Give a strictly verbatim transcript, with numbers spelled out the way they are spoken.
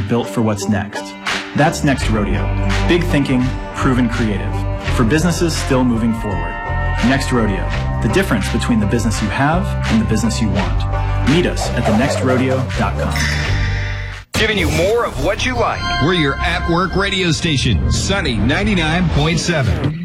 built for what's next. That's Next Rodeo. Big thinking, proven creative. For businesses still moving forward. Next Rodeo. The difference between the business you have and the business you want. Meet us at the next rodeo dot com. Giving you more of what you like. We're your at-work radio station, Sunny ninety-nine point seven.